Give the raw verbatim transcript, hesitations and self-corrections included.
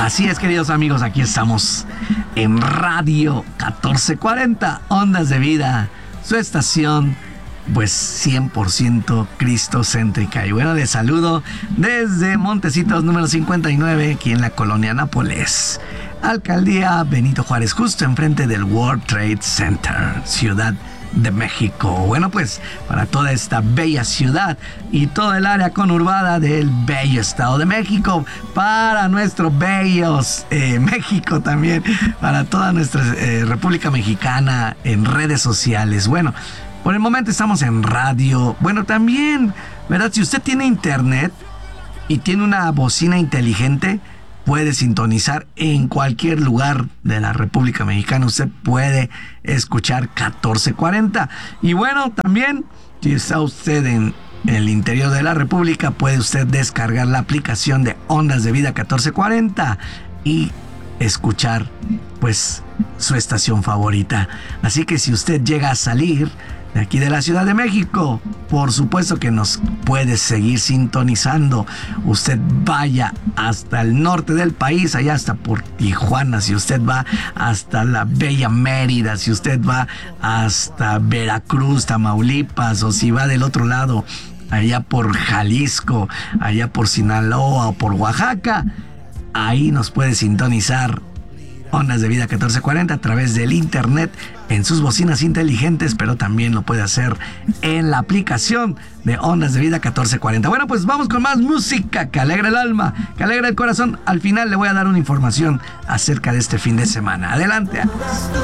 Así es, queridos amigos, aquí estamos en Radio catorce cuarenta, Ondas de Vida, su estación, pues cien por ciento cristocéntrica. Y bueno, les saludo desde Montecitos número cincuenta y nueve, aquí en la colonia Nápoles, Alcaldía Benito Juárez, justo enfrente del World Trade Center, Ciudad de México. Bueno, pues para toda esta bella ciudad y todo el área conurbada del bello Estado de México, para nuestro bello eh, México también, para toda nuestra eh, República Mexicana en redes sociales. Bueno, por el momento estamos en radio. Bueno, también, ¿verdad? Si usted tiene internet y tiene una bocina inteligente, puede sintonizar en cualquier lugar de la República Mexicana. Usted puede escuchar catorce cuarenta. Y bueno, también, si está usted en el interior de la República, puede usted descargar la aplicación de Ondas de Vida catorce cuarenta y escuchar, pues, su estación favorita. Así que si usted llega a salir de aquí de la Ciudad de México, por supuesto que nos puede seguir sintonizando. Usted vaya hasta el norte del país, allá hasta por Tijuana, si usted va hasta la bella Mérida, si usted va hasta Veracruz, Tamaulipas, o si va del otro lado, allá por Jalisco, allá por Sinaloa o por Oaxaca, ahí nos puede sintonizar Ondas de Vida catorce cuarenta a través del internet, en sus bocinas inteligentes, pero también lo puede hacer en la aplicación de Ondas de Vida catorce cuarenta. Bueno, pues vamos con más música que alegra el alma, que alegra el corazón. Al final le voy a dar una información acerca de este fin de semana. Adelante.